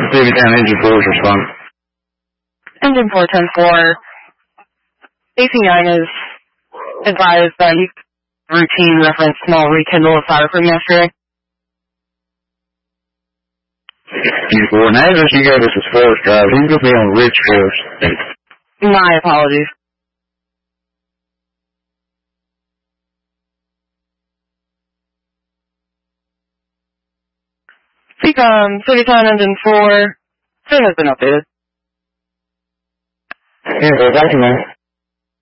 City Town Engine 4 is responding. Engine 410-4. AC9 is advised that you routine reference small rekindle of fire from yesterday. Before an address you gave us is Forest Drive. He's going to be on Ridgecrest. My apologies. Seacom, City Town Engine 4, it has been updated. Yeah, thank you, man.